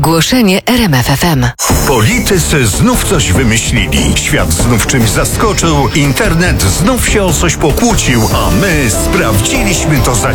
Ogłoszenie RMF FM. Politycy znów coś wymyślili. Świat znów czymś zaskoczył. Internet znów się o coś pokłócił. A my sprawdziliśmy to za